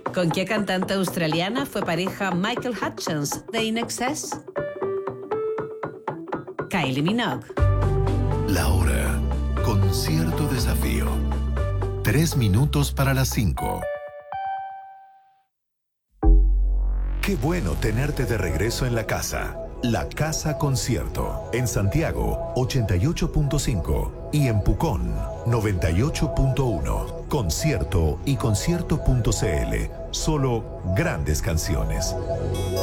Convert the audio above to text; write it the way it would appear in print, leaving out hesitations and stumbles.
¿Con qué cantante australiana fue pareja Michael Hutchence de In Excess? Kylie Minogue. La hora con cierto desafío. 3 minutos para las 5. Qué bueno tenerte de regreso en la casa. La Casa Concierto. En Santiago, 88.5. Y en Pucón, 98.1. Concierto y concierto.cl. Solo grandes canciones.